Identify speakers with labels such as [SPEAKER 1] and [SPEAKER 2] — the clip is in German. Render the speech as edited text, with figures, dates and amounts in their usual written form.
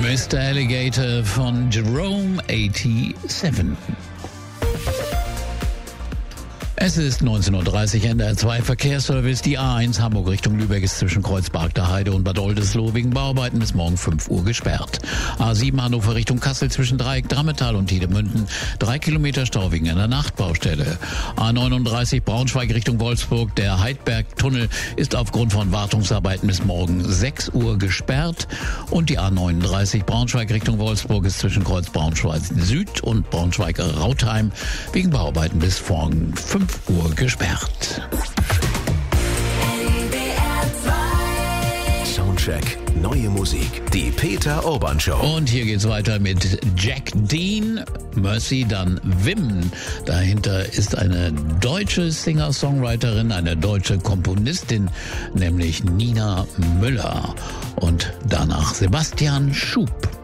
[SPEAKER 1] Mr. Alligator von Jerome 87. Es ist 19:30 Uhr, NDR 2 Verkehrsservice. Die A1 Hamburg Richtung Lübeck ist zwischen Kreuzberg der Heide und Bad Oldesloe wegen Bauarbeiten bis morgen 5 Uhr gesperrt. A7 Hannover Richtung Kassel zwischen Dreieck Drammetal und Tiedemünden 3 Kilometer Stau wegen einer Nachtbaustelle. A39 Braunschweig Richtung Wolfsburg. Der Heidberg-Tunnel ist aufgrund von Wartungsarbeiten bis morgen 6 Uhr gesperrt. Und die A39 Braunschweig Richtung Wolfsburg ist zwischen Kreuz Braunschweig Süd und Braunschweig-Rautheim wegen Bauarbeiten bis morgen 5 Uhr gesperrt.
[SPEAKER 2] Soundcheck. Neue Musik. Die Peter Urban Show.
[SPEAKER 1] Und hier geht's weiter mit Jack Dean, Mercy, dann Wim. Dahinter ist eine deutsche Singer-Songwriterin, eine deutsche Komponistin, nämlich Nina Müller. Und danach Sebastian Schub.